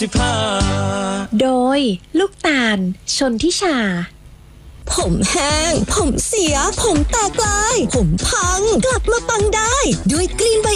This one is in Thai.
โดยลูกตาลชนทิชาผมแห้งผมเสียผมแตกลายผมพังกลับมาปังได้ด้วยกรีนไบ